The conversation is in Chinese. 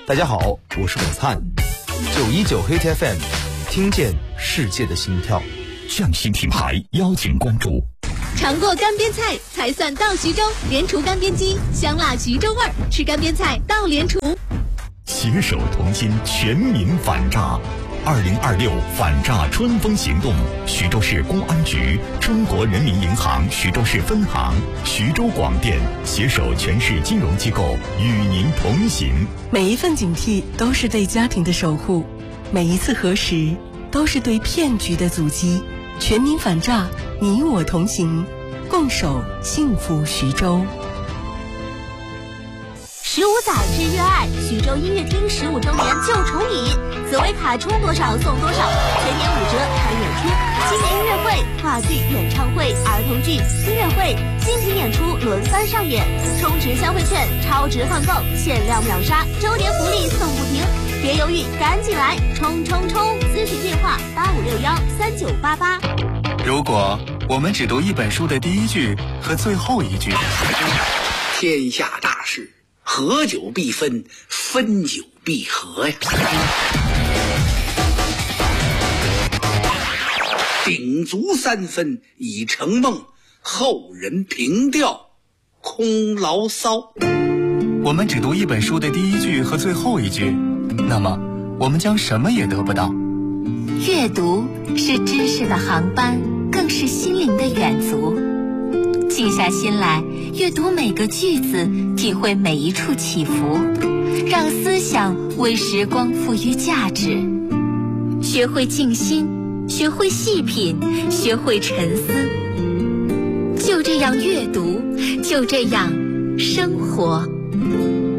大家好，我是董灿，919 Hit FM， 听见世界的心跳。 匠心品牌邀请关注。 尝过干煸菜才算到徐州，莲厨干煸鸡，香辣徐州味儿，吃干煸菜到莲厨。 携手同心，全民反诈。2026反诈春风行动，徐州市公安局、中国人民银行徐州市分行、徐州广电携手全市金融机构与您同行。 每一份警惕都是对家庭的守护，每一次核实都是对骗局的阻击。全民反诈，你我同行，共守幸福徐州。 15载之约爱，徐州音乐厅15周年就宠你，紫薇卡充多少送多少，全年5折看演出，青年音乐会、话剧、演唱会、儿童剧、音乐会、精品演出轮番上演，充值消费券超值换购，限量秒杀，周年福利送不停，别犹豫，赶紧来，冲冲冲！咨询电话85613988。 如果我们只读一本书的第一句和最后一句， 天下大事，合久必分，分久必合呀。鼎足3分已成梦，后人凭吊空牢骚。 我们只读一本书的第一句和最后一句，那么我们将什么也得不到。 阅读是知识的航班，更是心灵的远足。静下心来，阅读每个句子，体会每一处起伏，让思想为时光赋予价值。学会静心，学会细品，学会沉思。就这样阅读，就这样生活。